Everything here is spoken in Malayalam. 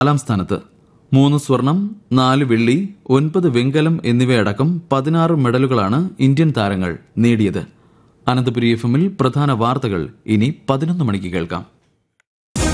നാലാം സ്ഥാനത്ത്. 3 സ്വർണം, 4 വെള്ളി, 9 വെങ്കലം എന്നിവയടക്കം 16 മെഡലുകളാണ് ഇന്ത്യൻ താരങ്ങൾ നേടിയത്. അനന്തപുരി FM-ൽ പ്രധാന വാർത്തകൾ ഇനി 11 മണിക്ക് കേൾക്കാം.